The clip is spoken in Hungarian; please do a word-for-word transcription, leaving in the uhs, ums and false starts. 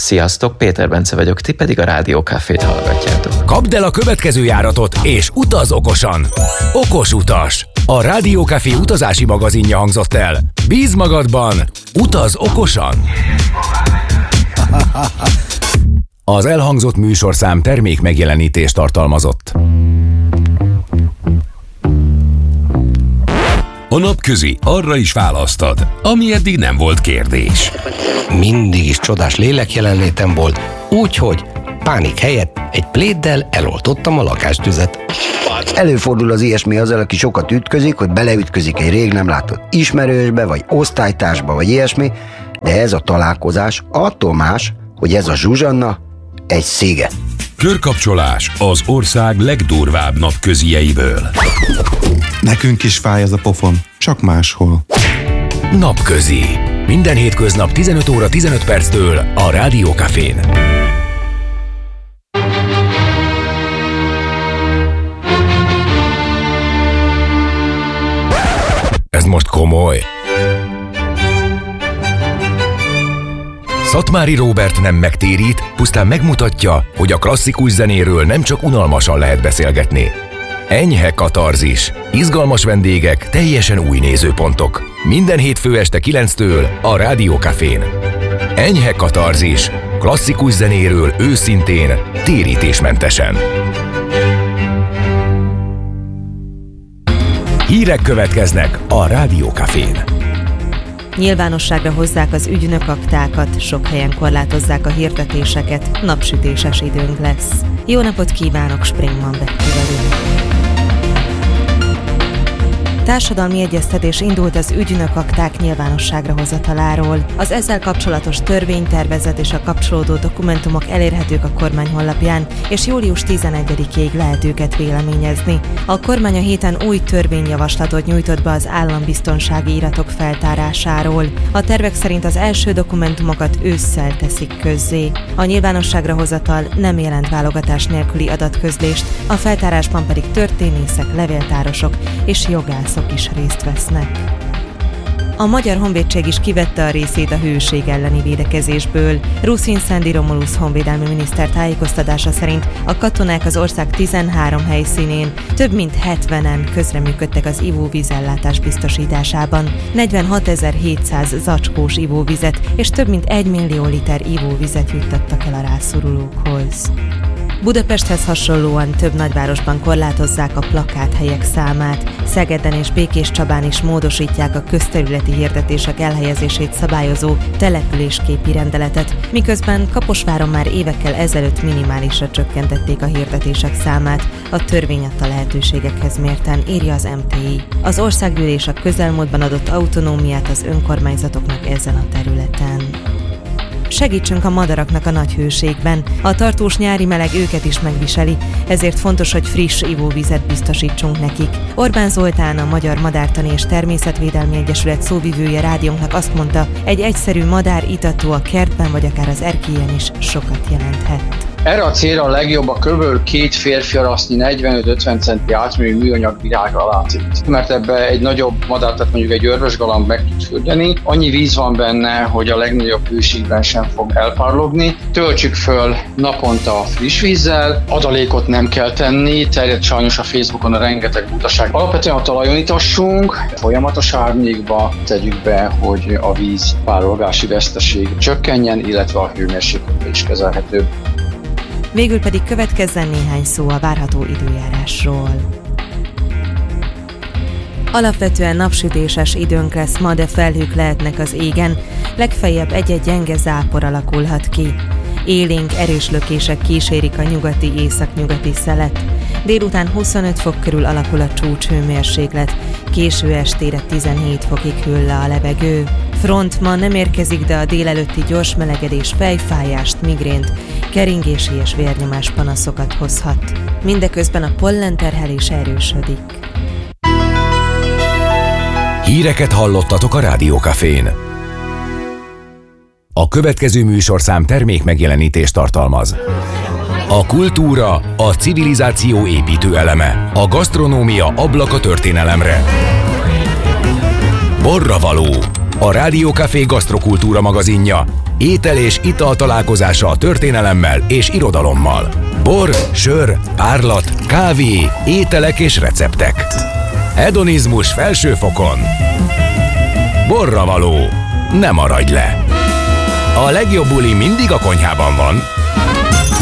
Sziasztok, Péter Bence vagyok, ti pedig a Rádió Cafét hallgatjátok. Kapd el a következő járatot, és utaz okosan! Okos utas! A Rádió Café utazási magazinja hangzott el. Bízz magadban, utaz okosan! Az elhangzott műsorszám termék megjelenítést tartalmazott. A napközi arra is választad, ami eddig nem volt kérdés. Mindig is csodás lélek jelenlétem volt, úgyhogy pánik helyett egy pléddel eloltottam a lakástüzet. Előfordul az ilyesmi azzal, aki sokat ütközik, hogy beleütközik egy rég nem látott ismerősbe, vagy osztálytársba, vagy ilyesmi, de ez a találkozás attól más, hogy ez a Zsuzsanna egy sziget. Körkapcsolás az ország legdurvább napközieiből. Nekünk is fáj ez a pofon, csak máshol. Napközi. Minden hétköznap tizenöt óra tizenöt perctől a Rádió Cafén. Ez most komoly. Szatmári Róbert nem megtérít, pusztán megmutatja, hogy a klasszikus zenéről nem csak unalmasan lehet beszélgetni. Enyhe katarzis, izgalmas vendégek, teljesen új nézőpontok. Minden hétfő este kilenctől a Rádió Cafén. Enyhe katarzis, klasszikus zenéről őszintén, térítésmentesen. Hírek következnek a Rádió Cafén. Nyilvánosságra hozzák az ügynökaktákat, sok helyen korlátozzák a hirdetéseket, napsütéses időnk lesz. Jó napot kívánok, Springman Betty vagyok. Társadalmi egyeztetés indult az ügynökakták nyilvánosságra hozataláról. Az ezzel kapcsolatos törvénytervezet és a kapcsolódó dokumentumok elérhetők a kormány honlapján, és július tizenegyedikéig lehet őket véleményezni. A kormány a héten új törvényjavaslatot nyújtott be az állambiztonsági iratok feltárásáról. A tervek szerint az első dokumentumokat ősszel teszik közzé. A nyilvánosságra hozatal nem jelent válogatás nélküli adatközlést, a feltárásban pedig történészek, levéltárosok és jogászok is részt vesznek. A Magyar Honvédség is kivette a részét a hőség elleni védekezésből. Ruszin Szendi Romulusz honvédelmi miniszter tájékoztatása szerint a katonák az ország tizenhárom helyszínén több mint hetvenen közreműködtek az ivóvízellátás biztosításában. negyvenhatezer-hétszáz zacskós ivóvizet és több mint egy millió liter ivóvizet juttattak el a rászorulókhoz. Budapesthez hasonlóan több nagyvárosban korlátozzák a plakáthelyek számát. Szegeden és Békéscsabán is módosítják a közterületi hirdetések elhelyezését szabályozó településképi rendeletet, miközben Kaposváron már évekkel ezelőtt minimálisra csökkentették a hirdetések számát, a törvény adta lehetőségekhez mérten, írja az em té i. Az országgyűlés a közelmúltban adott autonómiát az önkormányzatoknak ezen a területen. Segítsünk a madaraknak a nagy hőségben. A tartós nyári meleg őket is megviseli, ezért fontos, hogy friss ivóvizet biztosítsunk nekik. Orbán Zoltán, a Magyar Madártani és Természetvédelmi Egyesület szóvivője rádiónknak azt mondta, egy egyszerű madár itató a kertben vagy akár az erkélyen is sokat jelenthet. Erre a célra a legjobb a kb. két férfiarasznyi negyvenöt-ötven centi átmérőjű műanyag virág alácít. Mert ebbe egy nagyobb madár, tehát mondjuk egy örvösgalamb meg tud fürdeni. Annyi víz van benne, hogy a legnagyobb hőségben sem fog elpárlogni. Töltsük föl naponta friss vízzel, adalékot nem kell tenni, terjed sajnos a Facebookon a rengeteg butaság. Alapvetően a talajon itassunk, folyamatos árnyékba tegyük be, hogy a víz párolgási veszteség csökkenjen, illetve a hőmérséklet is kezelhető. Végül pedig következzen néhány szó a várható időjárásról. Alapvetően napsütéses időnk lesz ma, de felhők lehetnek az égen, legfeljebb egy-egy gyenge zápor alakulhat ki. Élénk erős lökések kísérik a nyugati északnyugati szelet. Délután huszonöt fok körül alakul a csúcshőmérséklet, késő estére tizenhét fokig hűl le a levegő. Front ma nem érkezik, de a délelőtti gyors melegedés fejfájást, migrént, keringési és vérnyomás panaszokat hozhat. Mindeközben a pollenterhelés erősödik. Híreket hallottatok a Rádió Cafén. A következő műsorszám termék megjelenítést tartalmaz. A kultúra, a civilizáció építő eleme. A gasztronómia ablak a történelemre. Borravaló. a Rádió Café gasztrokultúra magazinja. Étel és ital találkozása a történelemmel és irodalommal. Bor, sör, párlat, kávé, ételek és receptek. Hedonizmus felső fokon. Borra való. Ne maradj le! A legjobb buli mindig a konyhában van,